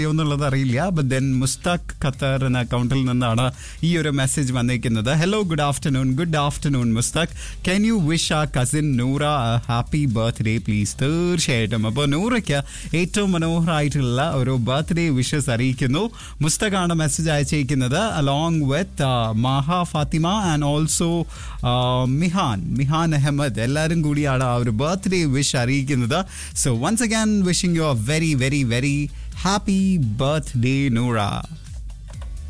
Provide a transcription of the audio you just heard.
എന്നുള്ളത് അറിയില്ല. But then Mushtaq Qatar എന്ന അക്കൗണ്ടിൽ നിന്നാണ് ഈ ഒരു മെസ്സേജ് വന്നിരിക്കുന്നത്. Hello, good afternoon Mushtaq. Can you wish ആ cousin Noora happy birthday please? തീർച്ചയായിട്ടും. അപ്പോൾ നൂറയ്ക്ക് ഏറ്റവും മനോഹരമായിട്ടുള്ള ഒരു ബർത്ത്ഡേ വിഷസ് അറിയിക്കുന്നു. മുസ്താഖാണ് മെസ്സേജ് അയച്ചിരിക്കുന്നത് along with മാഹ Fathima and also Mihan Ahmed. എല്ലാവരും കൂടിയാണ് ആ ഒരു ബർത്ത്ഡേ വിഷ് അറിയിക്കുന്നത്. So once again wishing you A very very very happy birthday, Noora.